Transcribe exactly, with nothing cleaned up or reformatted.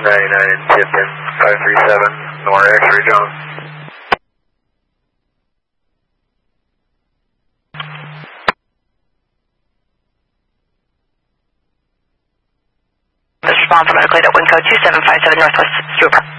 ninety-nine in Tipton, five three seven, Nor X-ray John. This response, I'm going to clear at wind code two seven five seven Northwest Stuart.